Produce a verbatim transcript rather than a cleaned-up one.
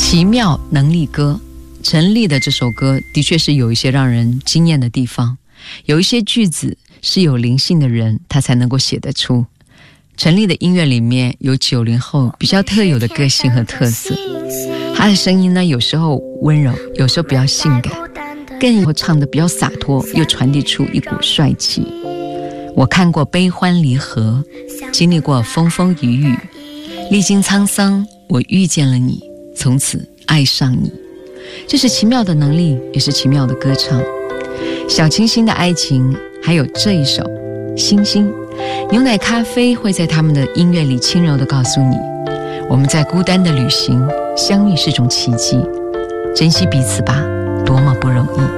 奇妙能力歌，陈粒的这首歌的确是有一些让人惊艳的地方，有一些句子是有灵性的人他才能够写得出。陈粒的音乐里面有九零后比较特有的个性和特色，他的声音呢有时候温柔，有时候比较性感，更唱得比较洒脱，又传递出一股帅气。我看过悲欢离合，经历过风风雨雨，历经沧桑，我遇见了你，从此爱上你。这是奇妙的能力，也是奇妙的歌唱。小清新的爱情，还有这一首星星。牛奶咖啡会在他们的音乐里轻柔地告诉你，我们在孤单的旅行，相遇是种奇迹，珍惜彼此吧，多么不容易。